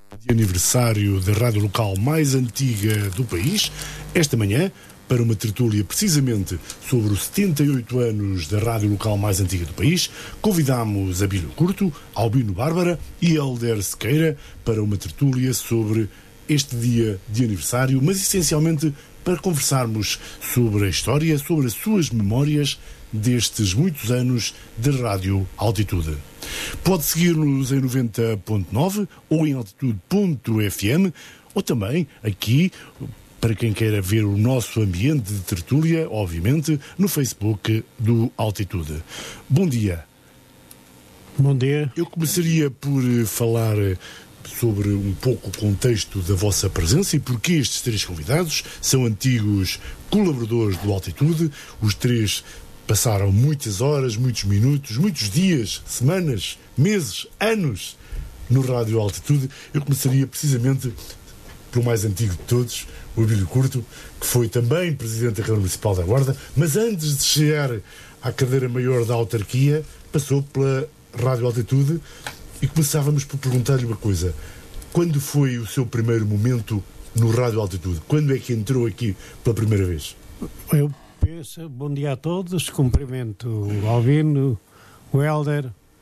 de aniversário da rádio local mais antiga do país, esta manhã, para uma tertúlia precisamente sobre os 78 anos da rádio local mais antiga do país, convidámos Abílio Curto, Albino Bárbara e Helder Sequeira para uma tertúlia sobre este dia de aniversário, mas essencialmente para conversarmos sobre a história, sobre as suas memórias destes muitos anos de Rádio Altitude. Pode seguir-nos em 90.9 ou em altitude.fm ou também aqui, para quem queira ver o nosso ambiente de tertúlia, obviamente, no Facebook do Altitude. Bom dia. Bom dia. Eu começaria por falar sobre um pouco o contexto da vossa presença e porque estes três convidados são antigos colaboradores do Altitude. Os três passaram muitas horas, muitos minutos, muitos dias, semanas, meses, anos no Rádio Altitude. Eu começaria precisamente pelo mais antigo de todos, o Abílio Curto, que foi também presidente da Câmara Municipal da Guarda, mas antes de chegar à cadeira maior da autarquia, passou pela Rádio Altitude. E começávamos por perguntar-lhe uma coisa: quando foi o seu primeiro momento no Rádio Altitude? Quando é que entrou aqui pela primeira vez? Eu penso, bom dia a todos, cumprimento o Albino, o Helder,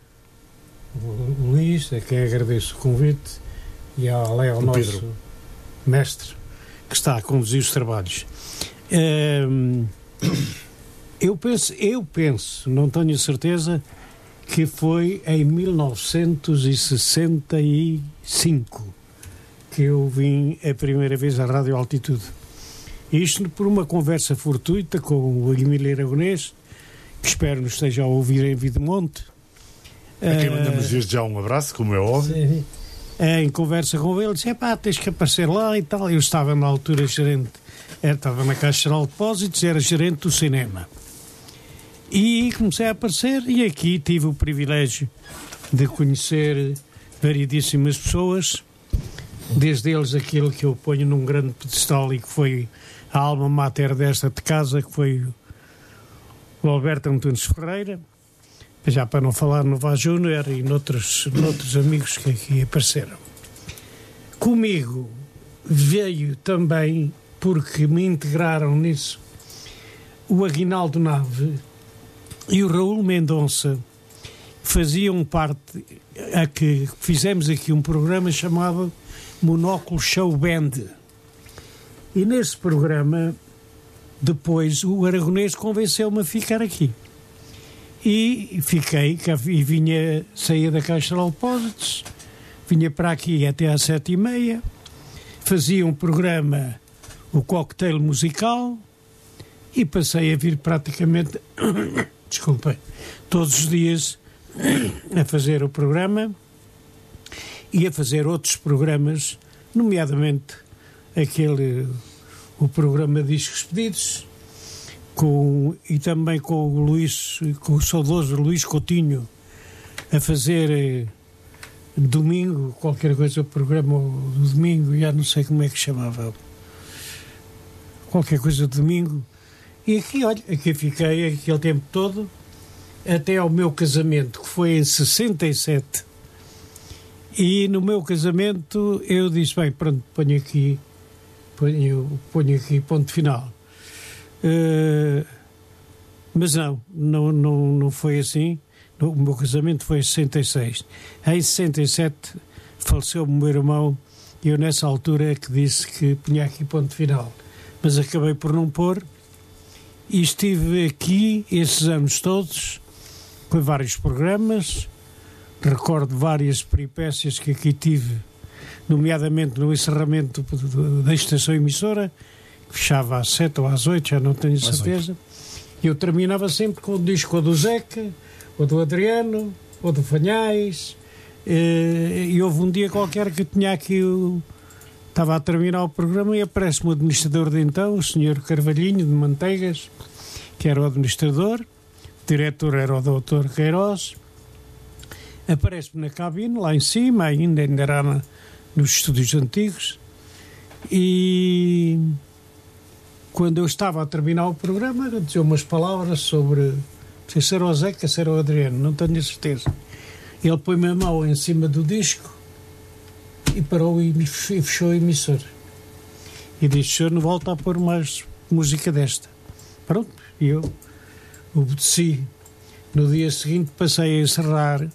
o Luís, a quem agradeço o convite, e ao nosso Pedro, mestre, que está a conduzir os trabalhos. Eu penso, não tenho certeza, que foi em 1965 que eu vim a primeira vez à Rádio Altitude. Isto por uma conversa fortuita com o Emílio Aragonês, que espero nos esteja a ouvir em Videmonte. A quem mandamos desde já um abraço, como é óbvio. Sim. Em conversa com ele, disse: tens que aparecer lá e tal. Eu estava na altura gerente, estava na Caixa Geral de Depósitos, era gerente do cinema. E comecei a aparecer, e aqui tive o privilégio de conhecer variedíssimas pessoas, desde eles aquele que eu ponho num grande pedestal e que foi a alma mater desta de casa, que foi o Alberto Antunes Ferreira, já para não falar no Vaz Júnior e noutros amigos que aqui apareceram. Comigo veio também, porque me integraram nisso, o Aguinaldo Nave e o Raul Mendonça, faziam parte, a que fizemos aqui um programa chamado Monóculo Show Band. E nesse programa, depois, o Aragonês convenceu-me a ficar aqui. E fiquei, e saía da Caixa de Depósitos, vinha para aqui até às 7h30, fazia um programa, o Cocktail Musical, e passei a vir praticamente todos os dias a fazer o programa e a fazer outros programas, nomeadamente o programa Discos Pedidos, e também com o saudoso Luís Coutinho, a fazer domingo, qualquer coisa, o programa do domingo, já não sei como é que chamava, qualquer coisa de domingo. E aqui fiquei aquele tempo todo, até ao meu casamento, que foi em 67. E no meu casamento eu disse: bem, pronto, ponho aqui ponto final. Mas não foi assim. O meu casamento foi em 66. Em 67 faleceu-me o meu irmão, e eu nessa altura é que disse que punha aqui ponto final. Mas acabei por não pôr. E estive aqui esses anos todos, com vários programas. Recordo várias peripécias que aqui tive, nomeadamente no encerramento da estação emissora, que fechava às 7 ou às 8, já não tenho certeza. E eu terminava sempre com o disco do Zeca, ou do Adriano, ou do Fanhais. E houve um dia qualquer que eu tinha aqui estava a terminar o programa e aparece-me o administrador de então, o Sr. Carvalhinho de Manteigas, que era o administrador, o diretor era o Dr. Queiroz. Aparece-me na cabine, lá em cima, ainda era nos estúdios antigos, e quando eu estava a terminar o programa, dizia umas palavras sobre, não sei se era o Zeca, se era o Adriano, não tenho a certeza. Ele põe-me a mão em cima do disco e parou e fechou a emissora. E disse: "Senhor, não volta a pôr mais música desta." Pronto, e eu obedeci. No dia seguinte passei a encerrar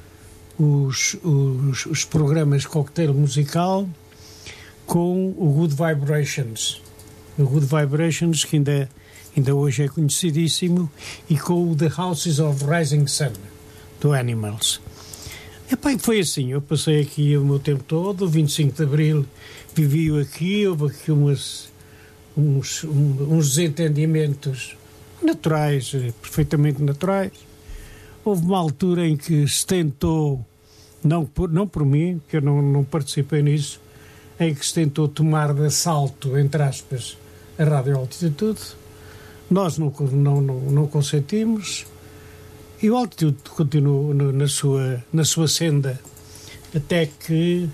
os programas cocktail musical com o Good Vibrations. O Good Vibrations, que ainda hoje é conhecidíssimo, e com o The Houses of Rising Sun, do Animals. E foi assim, eu passei aqui o meu tempo todo, o 25 de Abril vivi aqui, houve aqui uns desentendimentos naturais, perfeitamente naturais. Houve uma altura em que se tentou, não por mim, que eu não participei nisso, em que se tentou tomar de assalto, entre aspas, a Rádio Altitude. Nós não consentimos, e o Altitude continuou na sua senda, até que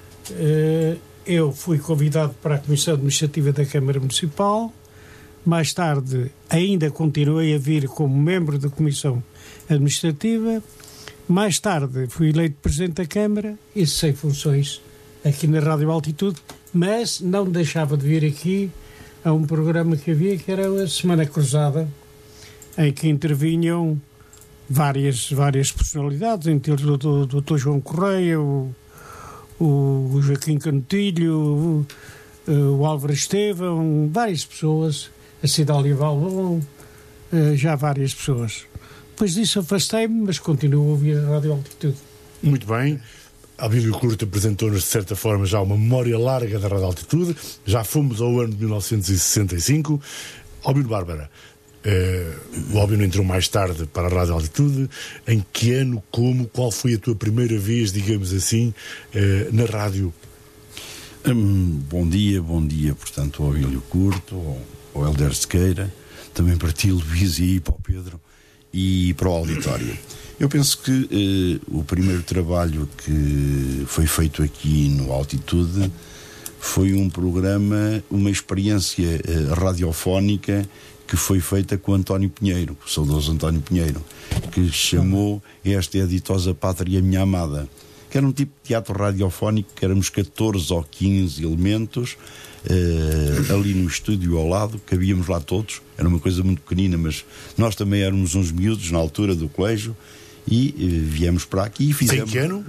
eu fui convidado para a Comissão Administrativa da Câmara Municipal. Mais tarde ainda continuei a vir como membro da Comissão Administrativa. Mais tarde fui eleito Presidente da Câmara e cessei funções aqui na Rádio Altitude, mas não deixava de vir aqui a um programa que havia, que era a Semana Cruzada, em que intervinham várias personalidades, entre eles o Dr. João Correia, o Joaquim Canutilho, o Álvaro Estevão, várias pessoas, a Cidália Balbon, já várias pessoas. Depois disso afastei-me, mas continuo a ouvir a Rádio Altitude. Muito bem. Abílio Curto apresentou-nos, de certa forma, já uma memória larga da Rádio Altitude. Já fomos ao ano de 1965. Albino Bárbara, o Albino entrou mais tarde para a Rádio Altitude. Em que ano, qual foi a tua primeira vez, digamos assim, na rádio? Bom dia, portanto, ao Abílio Curto, ao Helder Sequeira, também para ti, Luís, e para o Pedro e para o auditório. Eu penso que o primeiro trabalho que foi feito aqui no Altitude foi um programa, uma experiência radiofónica que foi feita com António Pinheiro, o saudoso António Pinheiro, que chamou Esta é a Ditosa Pátria Minha Amada, que era um tipo de teatro radiofónico, que éramos 14 ou 15 elementos, ali no estúdio ao lado, cabíamos lá todos, era uma coisa muito pequenina, mas nós também éramos uns miúdos na altura do colégio, e viemos para aqui e fizemos... Em que ano?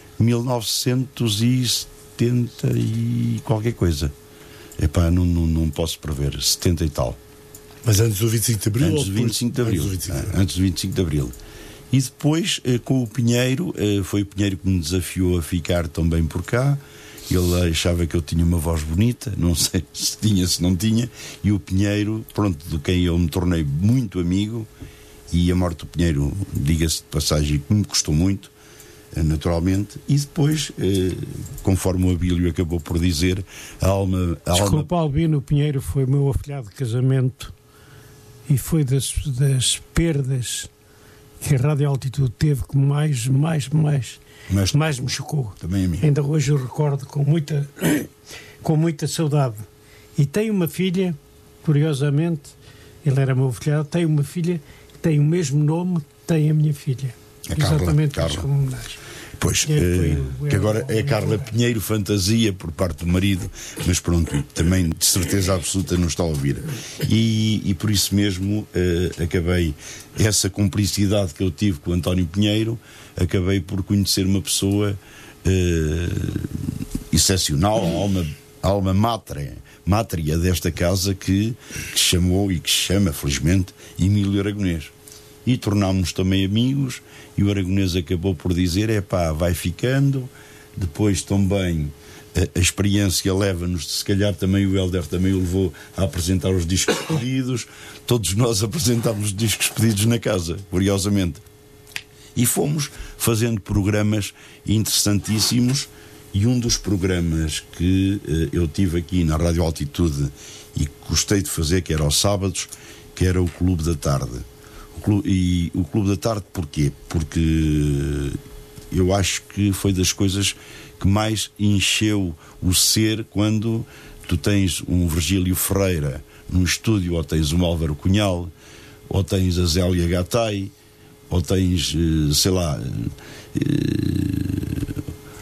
1970 e qualquer coisa. Não posso prever, 70 e tal. Mas antes do 25 de Abril? Antes do 25 de Abril. Antes do 25 de Abril. E depois, com o Pinheiro, foi o Pinheiro que me desafiou a ficar também por cá. Ele achava que eu tinha uma voz bonita, não sei se tinha, se não tinha, e o Pinheiro, pronto, de quem eu me tornei muito amigo, e a morte do Pinheiro, diga-se de passagem, que me custou muito, naturalmente, e depois, conforme o Abílio acabou por dizer, Desculpa, Albino, o Pinheiro foi meu afilhado de casamento, e foi das perdas que a Rádio Altitude teve que mais me chocou. Também a mim. Ainda hoje eu recordo com muita saudade. E tenho uma filha, curiosamente, ele era meu afilhado, tem uma filha que tem o mesmo nome que tem a minha filha. Exatamente, Carla. como homenagem. Pois, que agora é Carla Pinheiro Fantasia por parte do marido, mas pronto, também de certeza absoluta não está a ouvir. E por isso mesmo acabei, essa cumplicidade que eu tive com o António Pinheiro, acabei por conhecer uma pessoa excepcional, alma mátria desta casa que chamou e que chama, felizmente, Emílio Aragonês. E tornámos-nos também amigos, e o Aragonês acabou por dizer, vai ficando. Depois também a experiência leva-nos, se calhar também o Helder também o levou a apresentar os discos pedidos. Todos nós apresentámos os discos pedidos na casa, curiosamente. E fomos fazendo programas interessantíssimos, e um dos programas que eu tive aqui na Rádio Altitude e que gostei de fazer, que era aos sábados, que era o Clube da Tarde. E o Clube da Tarde porquê? Porque eu acho que foi das coisas que mais encheu o ser quando tu tens um Virgílio Ferreira num estúdio, ou tens um Álvaro Cunhal, ou tens a Zélia Gattai, ou tens,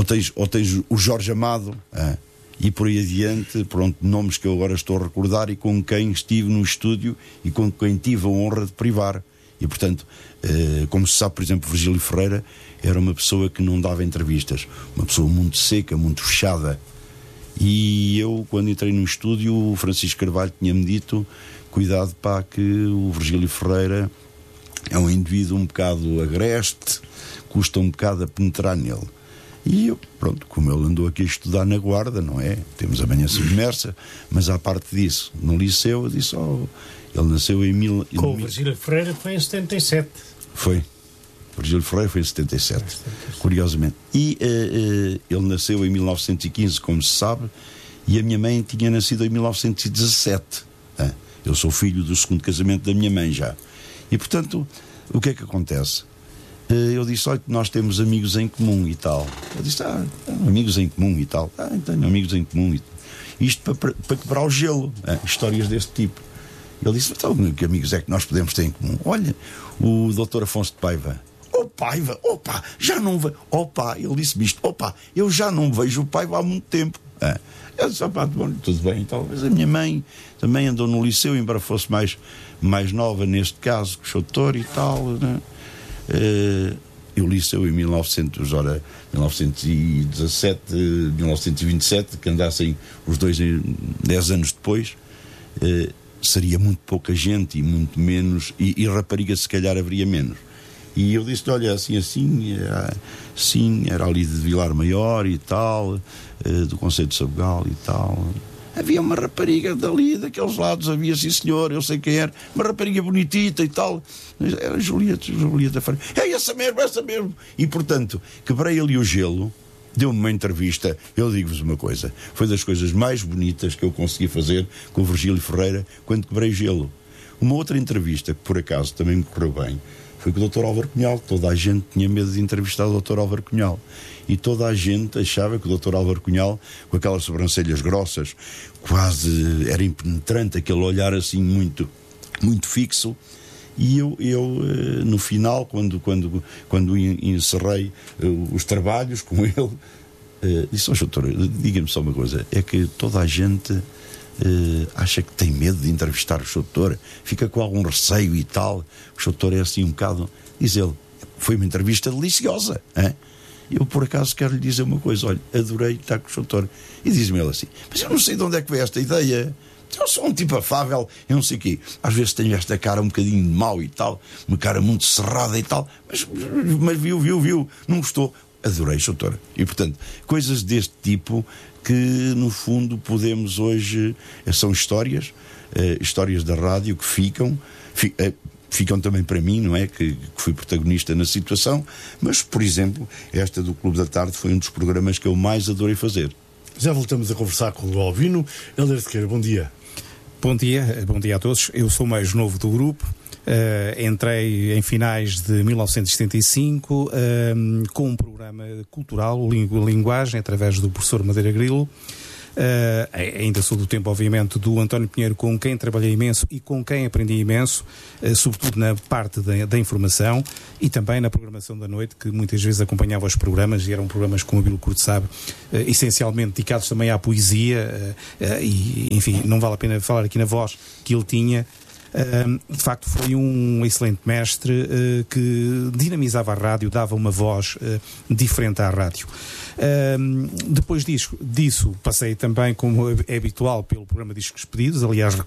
ou tens o Jorge Amado, e por aí adiante, pronto, nomes que eu agora estou a recordar e com quem estive no estúdio e com quem tive a honra de privar. E, portanto, como se sabe, por exemplo, Virgílio Ferreira era uma pessoa que não dava entrevistas, uma pessoa muito seca, muito fechada. E eu, quando entrei no estúdio, o Francisco Carvalho tinha-me dito: cuidado, pá, que o Virgílio Ferreira é um indivíduo um bocado agreste, custa um bocado a penetrar nele. E eu, pronto, como ele andou aqui a estudar na Guarda, não é? Temos a manhã submersa, mas à parte disso, no liceu, eu disse: ele nasceu em Com o Virgílio Ferreira foi em 77. Foi. Virgílio Ferreira foi em 77, curiosamente. E ele nasceu em 1915, como se sabe, e a minha mãe tinha nascido em 1917. Eu sou filho do segundo casamento da minha mãe já. E, portanto, o que é que acontece? Eu disse: olha, nós temos amigos em comum e tal. Eu disse: amigos em comum e tal. Tenho amigos em comum e tal. Isto para quebrar o gelo, histórias deste tipo. Ele disse: então, que amigos é que nós podemos ter em comum? Olha, o Dr. Afonso de Paiva. Paiva, já não vejo. Ele disse-me isto: eu já não vejo o Paiva há muito tempo. Eu disse: tudo bem e tal. Mas a minha mãe também andou no liceu, embora fosse mais nova neste caso, que o doutor e tal, né? Eu liceu em 1917, 1927, que andassem os dois 10 anos depois, seria muito pouca gente e muito menos, e rapariga se calhar haveria menos. E eu disse: olha, assim, era ali de Vilar Maior e tal, do Conselho de Sabugal e tal. Havia uma rapariga dali, daqueles lados, havia, sim senhor, eu sei quem era, uma rapariga bonitita e tal. Era Julieta Faria. É essa mesmo. E, portanto, quebrei ali o gelo, deu-me uma entrevista. Eu digo-vos uma coisa: foi das coisas mais bonitas que eu consegui fazer com o Virgílio Ferreira quando quebrei gelo. Uma outra entrevista, que por acaso também me correu bem, foi com o Dr. Álvaro Cunhal. Toda a gente tinha medo de entrevistar o Dr. Álvaro Cunhal. E toda a gente achava que o Dr. Álvaro Cunhal, com aquelas sobrancelhas grossas, quase era impenetrante, aquele olhar assim muito, muito fixo. E eu no final, quando encerrei os trabalhos com ele, disse: doutor, diga-me só uma coisa, é que toda a gente acha que tem medo de entrevistar o doutor, fica com algum receio e tal. O doutor é assim um bocado, diz ele, foi uma entrevista deliciosa, hein? Eu por acaso quero lhe dizer uma coisa: olha, adorei estar com o doutor. E diz-me ele assim: mas eu não sei de onde é que veio esta ideia, eu sou um tipo afável, eu não sei o quê, às vezes tenho esta cara um bocadinho de mau e tal, uma cara muito cerrada e tal, mas viu, não gostou. Adorei, doutor. E portanto, coisas deste tipo que no fundo podemos hoje, são histórias da rádio que ficam também para mim, não é? Que fui protagonista na situação, mas, por exemplo, esta do Clube da Tarde foi um dos programas que eu mais adorei fazer. Já voltamos a conversar com o Albino. Helder Sequeira, bom dia. Bom dia a todos. Eu sou o mais novo do grupo. Entrei em finais de 1975 com um programa cultural, linguagem, através do professor Madeira Grilo. Ainda sou do tempo, obviamente, do António Pinheiro, com quem trabalhei imenso e com quem aprendi imenso, sobretudo na parte da informação e também na programação da noite, que muitas vezes acompanhava os programas, e eram programas, como o Abílio Curto sabe, essencialmente dedicados também à poesia, e enfim, não vale a pena falar aqui na voz que ele tinha. De facto foi um excelente mestre que dinamizava a rádio, dava uma voz diferente à rádio. Depois disso passei também, como é habitual, pelo programa Discos Pedidos. Aliás,